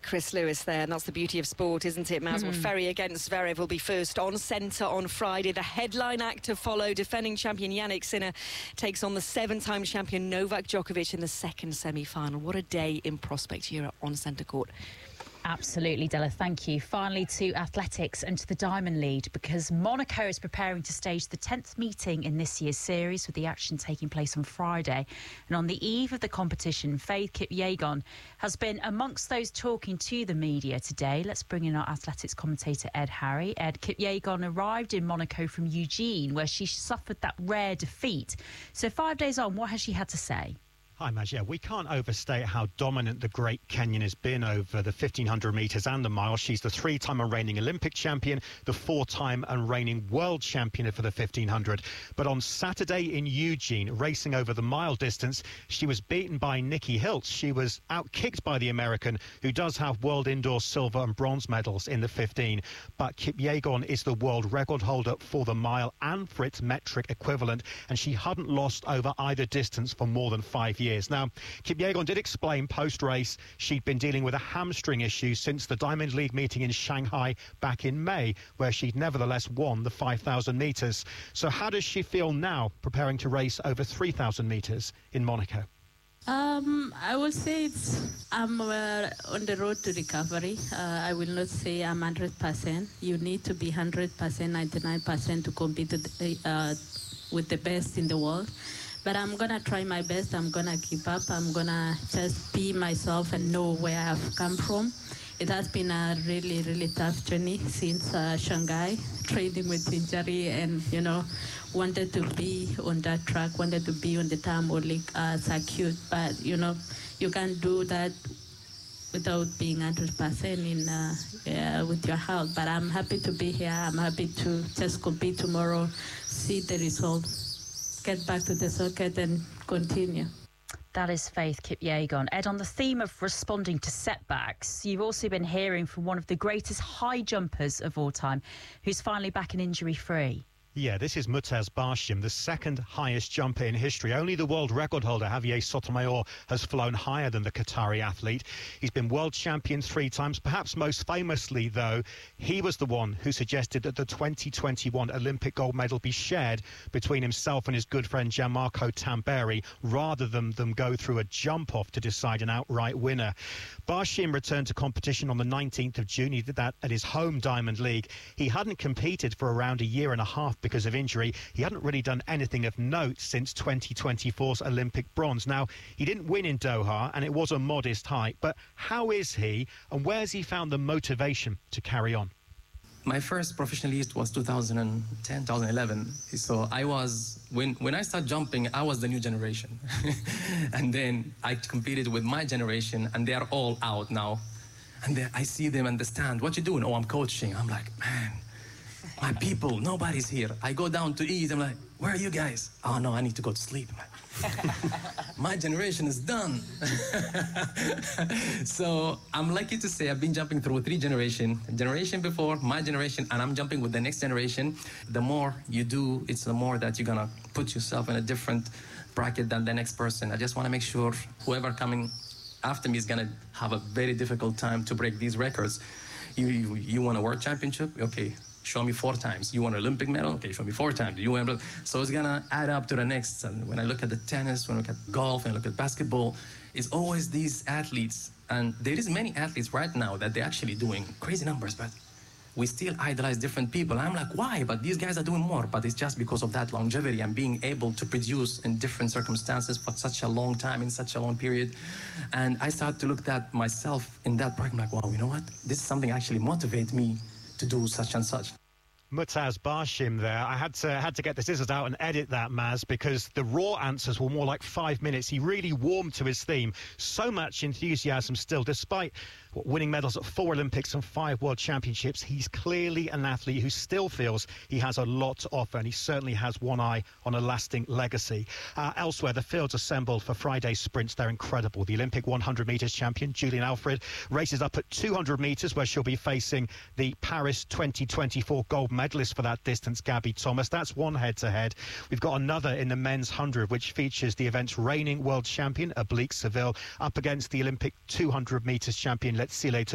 Chris Lewis there, and that's the beauty of sport, isn't it, Maz? Well, Ferry against Zverev will be first on centre on Friday. The headline act to follow. Defending champion Jannik Sinner takes on the 7-time champion Novak Djokovic in the second semi-final. What a day in prospect here at On Centre Court. Absolutely, Della, thank you. Finally to athletics and to the Diamond League, because Monaco is preparing to stage the 10th meeting in this year's series, with the action taking place on Friday. And on the eve of the competition, Faith Kipyegon has been amongst those talking to the media today. Let's bring in our athletics commentator, Ed Harry. Ed, Kipyegon arrived in Monaco from Eugene, where she suffered that rare defeat. So 5 days on, what has she had to say? Hi, Maz. Yeah, we can't overstate how dominant the great Kenyan has been over the 1,500 metres and the mile. She's the 3-time and reigning Olympic champion, the 4-time and reigning world champion for the 1,500. But on Saturday in Eugene, racing over the mile distance, she was beaten by Nikki Hiltz. She was outkicked by the American, who does have world indoor silver and bronze medals in the 15. But Kipyegon is the world record holder for the mile and for its metric equivalent, and she hadn't lost over either distance for more than 5 years. Now, Kipyegon did explain post-race she'd been dealing with a hamstring issue since the Diamond League meeting in Shanghai back in May, where she'd nevertheless won the 5,000 metres. So how does she feel now, preparing to race over 3,000 metres in Monaco? I would say I'm on the road to recovery. I will not say I'm 100%. You need to be 100%, 99% to compete with the best in the world. But I'm going to try my best. I'm going to keep up. I'm going to just be myself and know where I have come from. It has been a really, really tough journey since Shanghai, training with injury and, wanted to be on that track, wanted to be on the Diamond League circuit. But, you can't do that without being 100% with your health. But I'm happy to be here. I'm happy to just compete tomorrow, see the result, get back to the circuit and continue. That is Faith Kipyegon. Ed, on the theme of responding to setbacks, you've also been hearing from one of the greatest high jumpers of all time, who's finally back and injury-free. Yeah, this is Mutaz Barshim, the second highest jumper in history. Only the world record holder, Javier Sotomayor, has flown higher than the Qatari athlete. He's been world champion 3 times. Perhaps most famously, though, he was the one who suggested that the 2021 Olympic gold medal be shared between himself and his good friend Gianmarco Tamberi, rather than them go through a jump-off to decide an outright winner. Barshim returned to competition on the 19th of June. He did that at his home Diamond League. He hadn't competed for around a year and a half because of injury. He hadn't really done anything of note since 2024's Olympic bronze. Now, he didn't win in Doha, and it was a modest height, but how is he, and where's he found the motivation to carry on? My first professional list was 2010, 2011. So I was, when I started jumping, I was the new generation. And then I competed with my generation, and they are all out now. And I see them understand, what you doing? Oh, I'm coaching. I'm like, man, my people, nobody's here. I go down to eat. I'm like, where are you guys? Oh, no, I need to go to sleep. My generation is done. So I'm lucky to say I've been jumping through 3 generations. Generation before, my generation, and I'm jumping with the next generation. The more you do, it's the more that you're going to put yourself in a different bracket than the next person. I just want to make sure whoever coming after me is going to have a very difficult time to break these records. You want a world championship? Okay. Show me 4 times. You want an Olympic medal? Okay, show me 4 times. You want, so it's gonna add up to the next. And when I look at the tennis, when I look at golf, and I look at basketball, it's always these athletes. And there is many athletes right now that they're actually doing crazy numbers, but we still idolize different people. I'm like, why? But these guys are doing more. But it's just because of that longevity and being able to produce in different circumstances for such a long time, in such a long period. And I started to look at myself in that bracket. I'm like, wow, you know what? This is something actually motivates me to do such and such. Mutaz Barshim there. I had to get the scissors out and edit that, Maz, because the raw answers were more like 5 minutes. He really warmed to his theme. So much enthusiasm still, despite winning medals at 4 Olympics and 5 World Championships. He's clearly an athlete who still feels he has a lot to offer, and he certainly has one eye on a lasting legacy. Elsewhere, the fields assembled for Friday's sprints. They're incredible. The Olympic 100 metres champion, Julian Alfred, races up at 200 metres, where she'll be facing the Paris 2024 gold medalist for that distance, Gabby Thomas. That's one head-to-head. We've got another in the men's 100, which features the event's reigning world champion, Oblique Seville, up against the Olympic 200 metres champion, Letsile